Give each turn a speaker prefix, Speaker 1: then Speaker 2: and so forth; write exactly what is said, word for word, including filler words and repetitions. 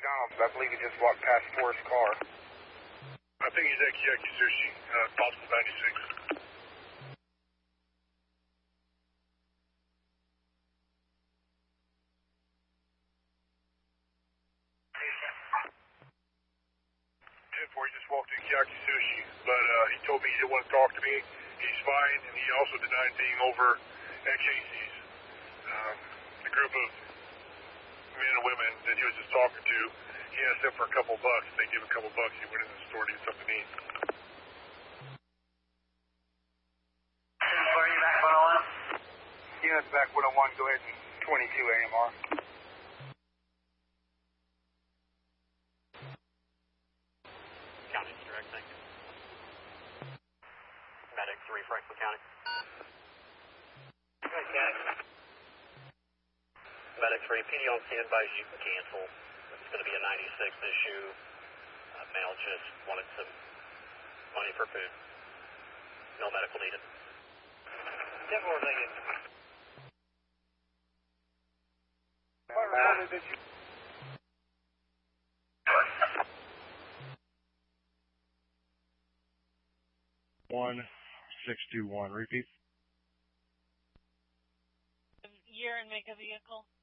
Speaker 1: McDonald's. I believe he just walked past Forrest's car.
Speaker 2: I think he's at Kiyaki Sushi, uh, possible ninety-six. ten four, he just walked to Kiyaki Sushi, but uh, he told me he didn't want to talk to me. He's fine, and he also denied being over at Casey's. Um, the group of men and women that he was just talking to, he asked them for a couple bucks. They gave him a couple bucks. He went in the store to get something to eat.
Speaker 1: Where are you back, one oh one? Units back one oh one, go ahead and twenty-two A M R.
Speaker 3: County's direct, thank you. Medic three, Franklin County.
Speaker 1: Go ahead, County.
Speaker 3: Medic three, P D on standby, you can cancel. It's going to be a ninety-six issue. Uh, male just wanted some money for food. No medical needed.
Speaker 1: ten four, thank you. What route did you...
Speaker 4: one six two one, repeat.
Speaker 5: Year and make a vehicle.